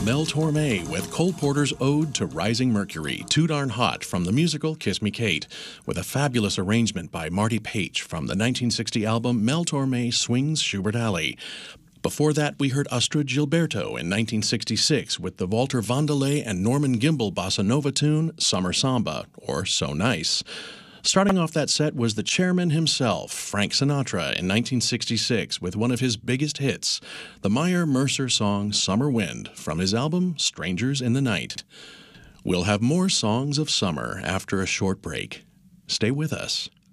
Mel Torme with Cole Porter's Ode to Rising Mercury, Too Darn Hot from the musical Kiss Me Kate, with a fabulous arrangement by Marty Paich from the 1960 album Mel Torme Swings Schubert Alley. Before that, we heard Astrud Gilberto in 1966 with the Walter Vandelay and Norman Gimbel bossa nova tune Summer Samba, or So Nice. Starting off that set was the chairman himself, Frank Sinatra, in 1966 with one of his biggest hits, the Meyer Mercer song Summer Wind from his album Strangers in the Night. We'll have more songs of summer after a short break. Stay with us.